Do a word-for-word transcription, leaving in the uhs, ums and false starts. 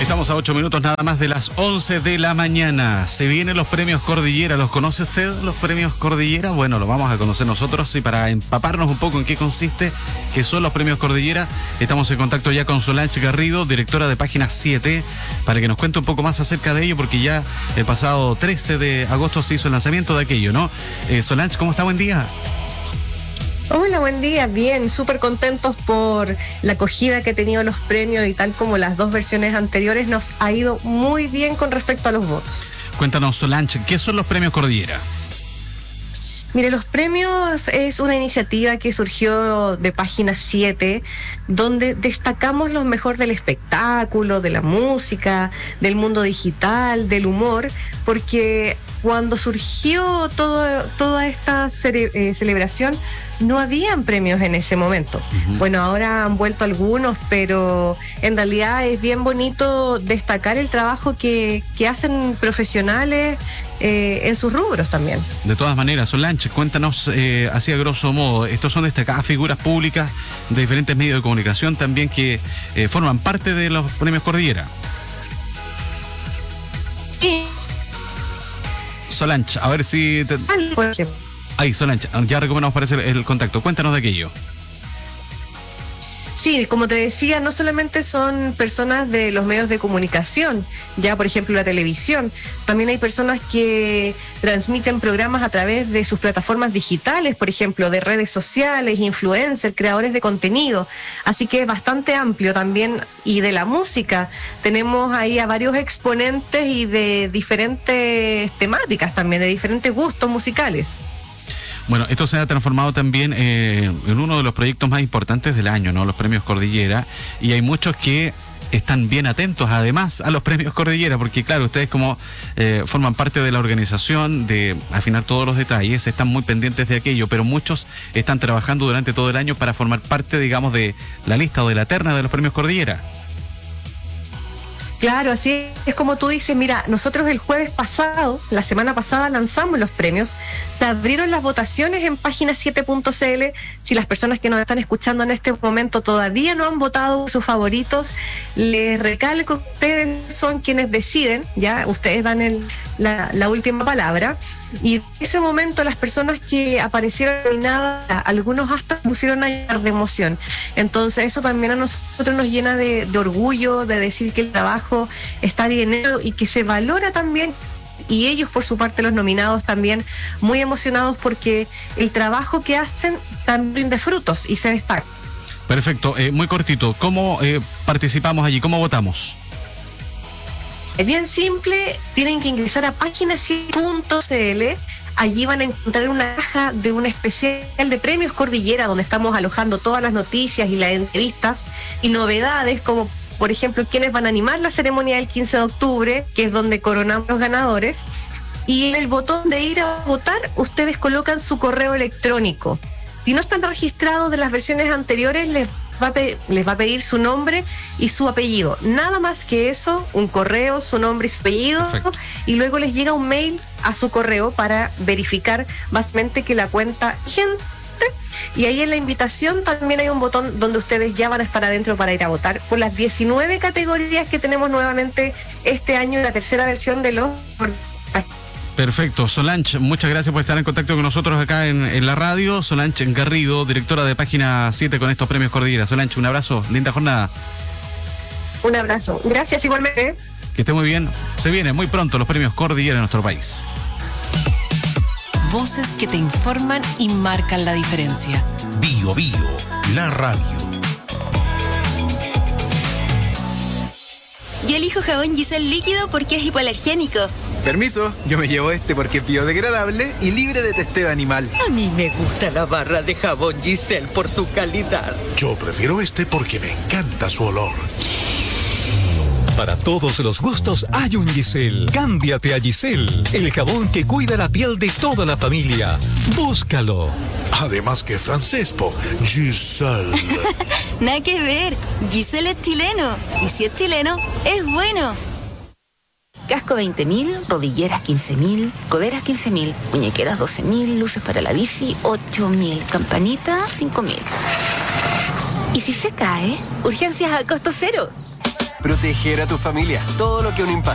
Estamos a ocho minutos nada más de las once de la mañana. Se vienen los premios Cordillera. ¿Los conoce usted, los premios Cordillera? Bueno, los vamos a conocer nosotros y para empaparnos un poco en qué consiste, qué son los premios Cordillera, estamos en contacto ya con Solange Garrido, directora de Página siete, para que nos cuente un poco más acerca de ello, porque ya el pasado trece de agosto se hizo el lanzamiento de aquello, ¿no? Eh, Solange, ¿cómo está? Buen día. Hola, buen día. Bien, súper contentos por la acogida que ha tenido los premios y tal como las dos versiones anteriores, nos ha ido muy bien con respecto a los votos. Cuéntanos, Solange, ¿qué son los premios Cordillera? Mire, los premios es una iniciativa que surgió de Página siete, donde destacamos lo mejor del espectáculo, de la música, del mundo digital, del humor, porque cuando surgió todo, toda esta cere- eh, celebración, no habían premios en ese momento. Uh-huh. Bueno, ahora han vuelto algunos, pero en realidad es bien bonito destacar el trabajo que, que hacen profesionales eh, en sus rubros también. De todas maneras, Solange, cuéntanos eh, así a grosso modo, estos son destacadas figuras públicas de diferentes medios de comunicación también que eh, forman parte de los premios Cordillera. Sí. Solange, a ver si... Te... Ahí, Solange, ya recuperamos para el, el contacto. Cuéntanos de aquello. Sí, como te decía, no solamente son personas de los medios de comunicación, ya por ejemplo la televisión, también hay personas que transmiten programas a través de sus plataformas digitales, por ejemplo, de redes sociales, influencers, creadores de contenido, así que es bastante amplio también. Y de la música, tenemos ahí a varios exponentes y de diferentes temáticas también, de diferentes gustos musicales. Bueno, esto se ha transformado también eh, en uno de los proyectos más importantes del año, ¿no? Los premios Cordillera, y hay muchos que están bien atentos además a los premios Cordillera, porque claro, ustedes como eh, forman parte de la organización, de afinar todos los detalles, están muy pendientes de aquello, pero muchos están trabajando durante todo el año para formar parte, digamos, de la lista o de la terna de los premios Cordillera. Claro, así es como tú dices. Mira, nosotros el jueves pasado, la semana pasada, lanzamos los premios. Se abrieron las votaciones en página siete punto c l. Si las personas que nos están escuchando en este momento todavía no han votado sus favoritos, les recalco que ustedes son quienes deciden, ya, ustedes dan el, la, la última palabra. Y en ese momento las personas que aparecieron nominadas, algunos hasta pusieron a llorar de emoción. Entonces eso también a nosotros nos llena de, de orgullo, de decir que el trabajo está bien hecho y que se valora también. Y ellos, por su parte, los nominados también muy emocionados porque el trabajo que hacen también rinde frutos y se destaca. Perfecto, eh, muy cortito, ¿cómo eh, participamos allí? ¿Cómo votamos? Es bien simple, tienen que ingresar a página siete punto c l. Allí van a encontrar una caja de un especial de premios Cordillera, donde estamos alojando todas las noticias y las entrevistas y novedades, como por ejemplo quienes van a animar la ceremonia del quince de octubre, que es donde coronamos los ganadores. Y en el botón de ir a votar, ustedes colocan su correo electrónico. Si no están registrados de las versiones anteriores, les va a pe- les va a pedir su nombre y su apellido. Nada más que eso, un correo, su nombre y su apellido. Perfecto. Y luego les llega un mail a su correo para verificar básicamente que la cuenta gente. Y ahí en la invitación también hay un botón donde ustedes ya van a estar adentro para ir a votar por las diecinueve categorías que tenemos nuevamente este año en la tercera versión de los... Perfecto, Solange, muchas gracias por estar en contacto con nosotros acá en, en la radio. Solange Garrido, directora de Página siete con estos premios Cordillera. Solange, un abrazo, linda jornada. Un abrazo, gracias igualmente. Que esté muy bien. Se vienen muy pronto los premios Cordillera en nuestro país. Voces que te informan y marcan la diferencia. Bio Bio, la radio. Yo elijo jabón Giselle líquido porque es hipoalergénico. Permiso, yo me llevo este porque es biodegradable y libre de testeo animal. A mí me gusta la barra de jabón Giselle por su calidad. Yo prefiero este porque me encanta su olor. Para todos los gustos hay un Giselle. Cámbiate a Giselle, el jabón que cuida la piel de toda la familia. Búscalo. Además que francés, po. Giselle. Nada que ver. Giselle es chileno. Y si es chileno, es bueno. Casco veinte mil, rodilleras quince mil, coderas quince mil, muñequeras doce mil, luces para la bici ocho mil, campanita cinco mil. ¿Y si se cae? Urgencias a costo cero. proteger a tu familia. Todo lo que un impacto